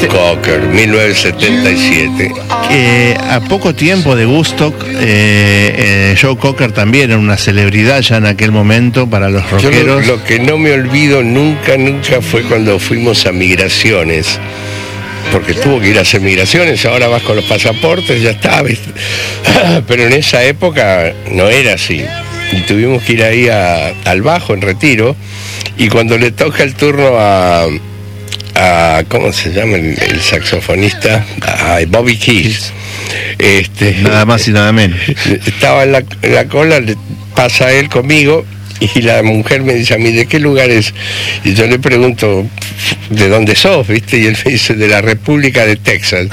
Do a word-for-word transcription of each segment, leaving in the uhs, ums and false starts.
Joe Cocker, mil novecientos setenta y siete. Eh, a poco tiempo de Woodstock, eh, eh, Joe Cocker también era una celebridad ya en aquel momento para los rockeros. Yo lo, lo que no me olvido nunca, nunca fue cuando fuimos a Migraciones, porque tuvo que ir a hacer migraciones, ahora vas con los pasaportes, ya está, ¿viste? Pero en esa época no era así. Y tuvimos que ir ahí a, al Bajo, en Retiro, y cuando le toca el turno a, a ¿cómo se llama el, el saxofonista? A Bobby Keys. Este, nada más y nada menos. Estaba en la, en la cola, le pasa él conmigo, y la mujer me dice a mí, ¿de qué lugar es? Y yo le pregunto, ¿de dónde sos? ¿Viste? Y él me dice, de la República de Texas.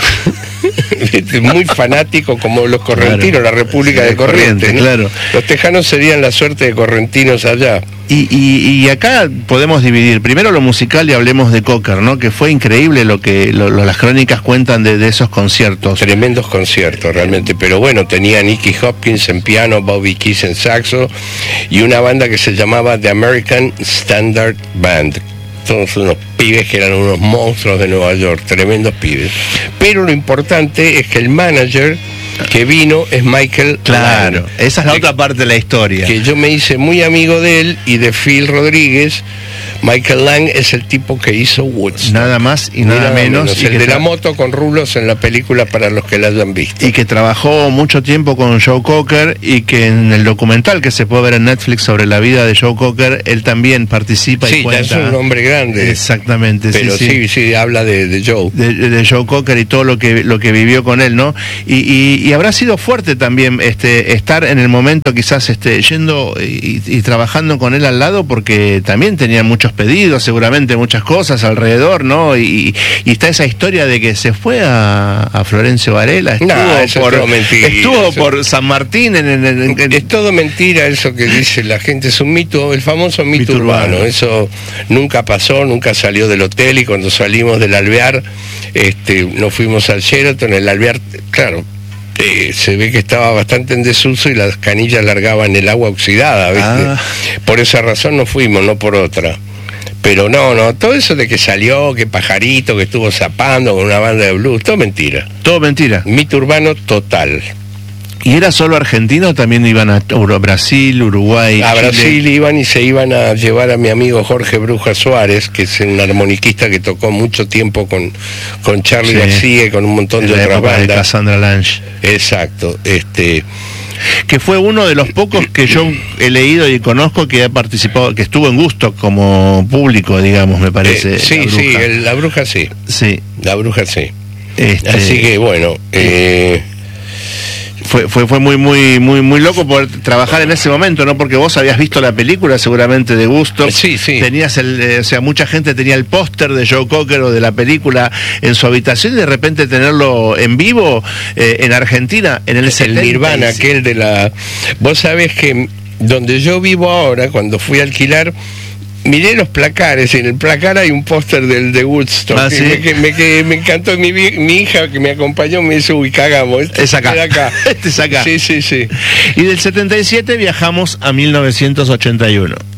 Muy fanático como los correntinos, claro. La República sí, de Corrientes, ¿no? Claro. Los tejanos serían la suerte de correntinos allá. Y, y, y acá podemos dividir primero lo musical y hablemos de Cocker, ¿no? Que fue increíble lo que lo, lo, las crónicas cuentan de, de esos conciertos. Tremendos conciertos realmente, pero bueno, tenía Nicky Hopkins en piano, Bobby Keys en saxo y una banda que se llamaba The American Standard Band. Todos unos pibes que eran unos monstruos de Nueva York, tremendos pibes. Pero lo importante es que el manager que vino es Michael Claro, Lang, esa es la otra parte de la historia. Que yo me hice muy amigo de él y de Phil Rodríguez. Michael Lang es el tipo que hizo Woodstock. Nada más y nada, nada menos. menos. Y el de la moto con rulos en la película para los que la hayan visto. Y que trabajó mucho tiempo con Joe Cocker y que en el documental que se puede ver en Netflix sobre la vida de Joe Cocker, él también participa sí, y cuenta. Sí, ya es un hombre grande. Exactamente. Pero sí, sí, sí, sí habla de, de Joe. De, de Joe Cocker y todo lo que lo que vivió con él, ¿no? Y, y, y habrá sido fuerte también este estar en el momento quizás este yendo y, y trabajando con él al lado, porque también tenía muchos pedidos, seguramente muchas cosas alrededor, ¿no? Y, y está esa historia de que se fue a, a Florencio Varela, estuvo, no, eso por, es todo mentira, estuvo eso... por San Martín. En, en, en, en... Es todo mentira eso que dice la gente, es un mito, el famoso mito, mito urbano. urbano. Eso nunca pasó, nunca salió del hotel, y cuando salimos del Alvear, este, nos fuimos al Sheraton, el Alvear, claro, Eh, se ve que estaba bastante en desuso y las canillas largaban el agua oxidada, ¿viste? Ah. Por esa razón no fuimos, no por otra. Pero no, no, todo eso de que salió, que Pajarito, que estuvo zapando con una banda de blues, todo mentira. Todo mentira. Mito urbano total. ¿Y era solo argentino o también iban a Brasil, Uruguay? A Chile? Brasil iban y se iban a llevar a mi amigo Jorge Bruja Suárez, que es un armoniquista que tocó mucho tiempo con, con Charlie sí. García y con un montón de otras bandas. De Cassandra Lange. Exacto, este... que fue uno de los pocos que yo he leído y conozco que ha participado, que estuvo en Woodstock como público, digamos, me parece. Eh, sí, la sí, el, la bruja sí. Sí. La bruja sí. Este... Así que bueno, eh... Fue, fue, fue muy, muy, muy, muy loco poder trabajar en ese momento, ¿no? Porque vos habías visto la película seguramente de Woodstock. Sí, sí. Tenías el, eh, o sea, mucha gente tenía el póster de Joe Cocker o de la película en su habitación, y de repente tenerlo en vivo eh, en Argentina, en el, el setenta. Nirvana, aquel de la... Vos sabés que donde yo vivo ahora, cuando fui a alquilar, miré los placares, y en el placar hay un póster del de Woodstock. ¿Ah, sí? me, me, me, me encantó. Mi, mi hija que me acompañó me dice, uy, cagamos. Este es acá. acá. Este es acá. Sí, sí, sí. Y del setenta y siete viajamos a mil novecientos ochenta y uno.